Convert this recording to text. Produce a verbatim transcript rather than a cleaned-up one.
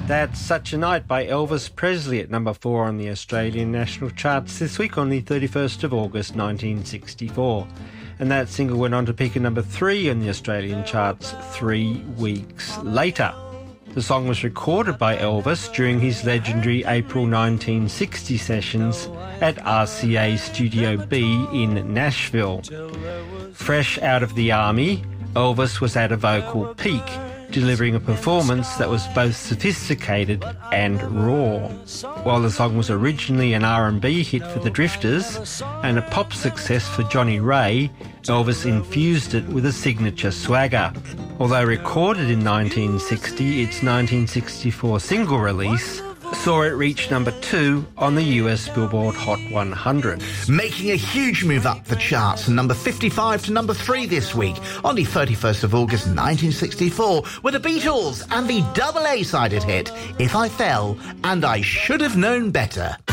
That's Such a Night by Elvis Presley at number four on the Australian national charts this week on the thirty-first of August nineteen sixty-four. And that single went on to peak at number three on the Australian charts three weeks later. The song was recorded by Elvis during his legendary April nineteen sixty sessions at R C A Studio B in Nashville. Fresh out of the army, Elvis was at a vocal peak, delivering a performance that was both sophisticated and raw. While the song was originally an R and B hit for the Drifters and a pop success for Johnny Ray, Elvis infused it with a signature swagger. Although recorded in nineteen sixty, its nineteen sixty-four single release saw it reach number two on the U S Billboard Hot one hundred. Making a huge move up the charts from number fifty-five to number three this week on the thirty-first of August nineteen sixty-four were the Beatles and the double A-sided hit If I Fell and I Should Have Known Better.